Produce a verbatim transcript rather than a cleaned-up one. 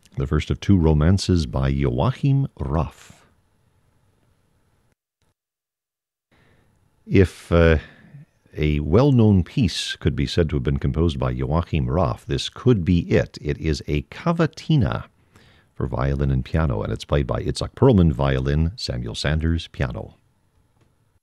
the first of two romances by Joachim Raff. If uh, a well-known piece could be said to have been composed by Joachim Raff, this could be it. It is a cavatina for violin and piano, and it's played by Itzhak Perlman, violin, Samuel Sanders, piano.